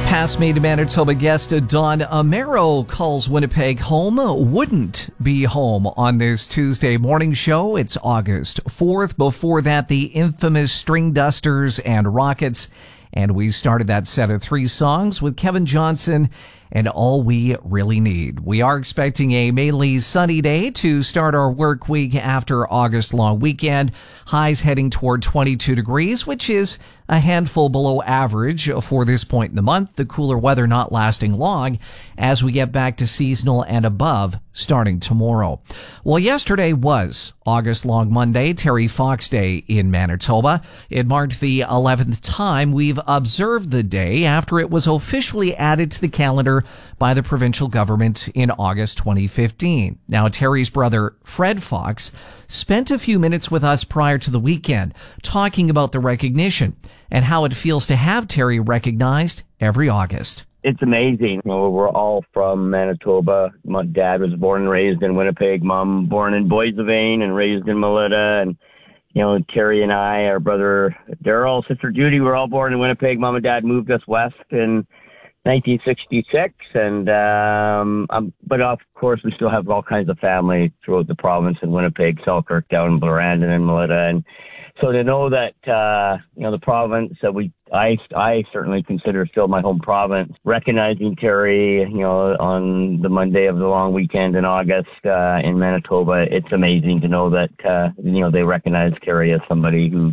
Past Maid Manitoba guest Don Amero calls Winnipeg home. Wouldn't be home on this Tuesday morning show. It's August 4th. Before that, the infamous String Dusters and Rockets. And we started that set of 3 songs with Kevin Johnson and All We Really Need. We are expecting a mainly sunny day to start our work week after August long weekend. Highs heading toward 22 degrees, which is a handful below average for this point in the month. The cooler weather not lasting long as we get back to seasonal and above starting tomorrow. Well, yesterday was August long Monday, Terry Fox Day in Manitoba. It marked the 11th time we've observed the day after it was officially added to the calendar by the provincial government in August 2015. Now, Terry's brother, Fred Fox, spent a few minutes with us prior to the weekend talking about the recognition and how it feels to have Terry recognized every August. It's amazing. You know, we're all from Manitoba. My dad was born and raised in Winnipeg. Mom born in Boissevain and raised in Melita. And, you know, Terry and I, our brother Daryl, sister Judy, were all born in Winnipeg. Mom and dad moved us west in 1966. But of course, we still have all kinds of family throughout the province in Winnipeg, Selkirk, down in Blairandon and Melita. And so to know that, you know, the province that I certainly consider still my home province, recognizing Terry, you know, on the Monday of the long weekend in August, in Manitoba, it's amazing to know that, you know, they recognize Terry as somebody who's